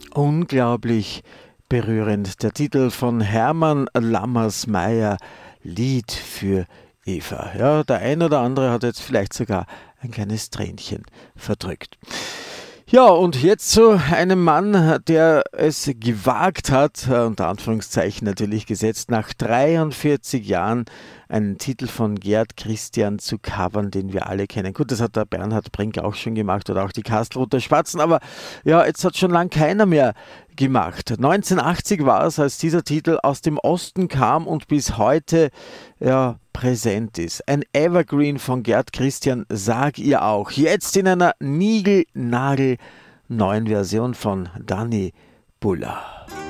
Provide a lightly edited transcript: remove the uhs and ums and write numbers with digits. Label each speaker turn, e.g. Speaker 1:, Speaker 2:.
Speaker 1: Unglaublich berührend. Der Titel von Hermann Lammersmeier, Lied für Eva. Ja, der ein oder andere hat jetzt vielleicht sogar ein kleines Tränchen verdrückt. Ja, und jetzt zu einem Mann, der es gewagt hat, unter Anführungszeichen natürlich gesetzt, nach 43 Jahren einen Titel von Gerd Christian zu covern, den wir alle kennen. Gut, das hat der Bernhard Brink auch schon gemacht oder auch die Kastelruther Spatzen, aber ja, jetzt hat schon lange keiner mehr gemacht. 1980 war es, als dieser Titel aus dem Osten kam und bis heute ja, präsent ist. Ein Evergreen von Gerd Christian, sag ihr auch. Jetzt in einer niegelnagelneuen Version von Danny Buller.